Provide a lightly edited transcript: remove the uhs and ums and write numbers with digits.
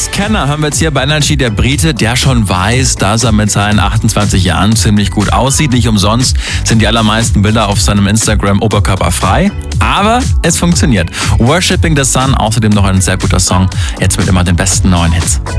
Scanner haben wir jetzt hier bei Energy, der Brite, der schon weiß, dass er mit seinen 28 Jahren ziemlich gut aussieht. Nicht umsonst sind die allermeisten Bilder auf seinem Instagram oberkörperfrei. Aber es funktioniert. Worshipping the Sun, außerdem noch ein sehr guter Song. Jetzt mit immer den besten neuen Hits.